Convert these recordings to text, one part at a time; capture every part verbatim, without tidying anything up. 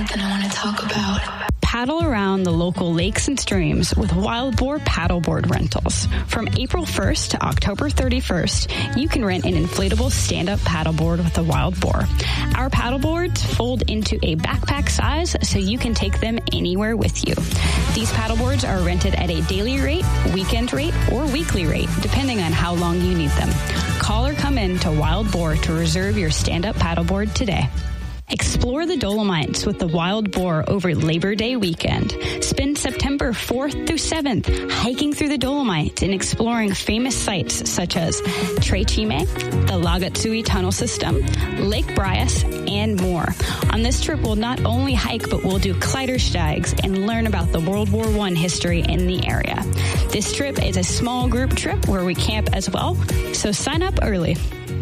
Something I want to talk about. Paddle around the local lakes and streams with Wild Boar paddleboard rentals. From April first to October thirty-first, you can rent an inflatable stand-up paddleboard with a Wild Boar. Our paddleboards fold into a backpack size so you can take them anywhere with you. These paddleboards are rented at a daily rate, weekend rate, or weekly rate, depending on how long you need them. Call or come in to Wild Boar to reserve your stand-up paddleboard today. Explore the Dolomites with the Wild Boar over Labor Day weekend. Spend September fourth through seventh hiking through the Dolomites and exploring famous sites such as Tre Cime, the Lagatsui Tunnel System, Lake Bryas, and more. On this trip, we'll not only hike, but we'll do Kleidersteigs and learn about the World War One history in the area. This trip is a small group trip where we camp as well, so sign up early.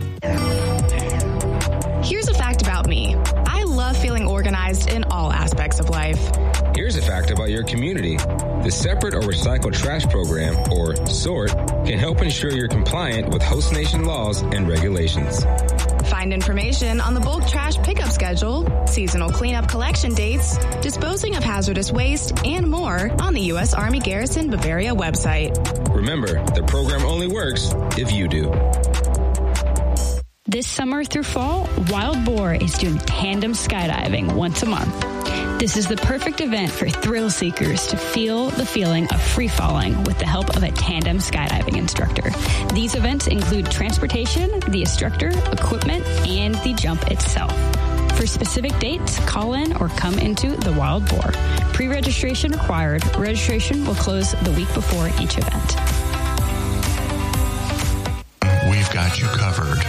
Here's a fact about me. I love feeling organized in all aspects of life. Here's a fact about your community. The Separate or Recycle Trash Program, or SORT, can help ensure you're compliant with host nation laws and regulations. Find information on the bulk trash pickup schedule, seasonal cleanup collection dates, disposing of hazardous waste, and more on the U S Army Garrison Bavaria website. Remember, the program only works if you do. This summer through fall, Wild Boar is doing tandem skydiving once a month. This is the perfect event for thrill seekers to feel the feeling of free falling with the help of a tandem skydiving instructor. These events include transportation, the instructor, equipment, and the jump itself. For specific dates, call in or come into the Wild Boar. Pre-registration required. Registration will close the week before each event. We've got you covered.